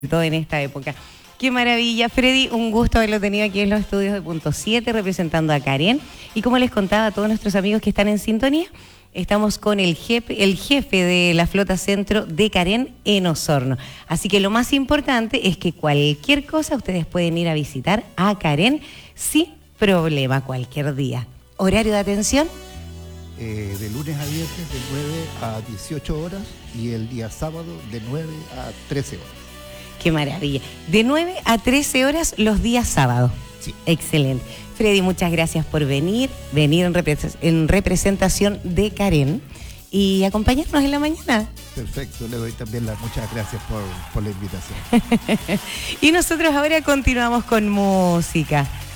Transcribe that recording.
todo en esta época. Qué maravilla, Freddy, un gusto haberlo tenido aquí en los estudios de Punto 7 representando a Karen. Y como les contaba a todos nuestros amigos que están en sintonía, estamos con el jefe de la Flota Centro de Karen en Osorno. Así que lo más importante es que cualquier cosa ustedes pueden ir a visitar a Karen sin problema cualquier día. ¿Horario de atención? De lunes a viernes de 9 a 18 horas y el día sábado de 9 a 13 horas. Qué maravilla. De 9 a 13 horas los días sábados. Sí. Excelente. Freddy, muchas gracias por venir en representación de Karen y acompañarnos en la mañana. Perfecto, le doy también las muchas gracias por la invitación. Y nosotros ahora continuamos con música.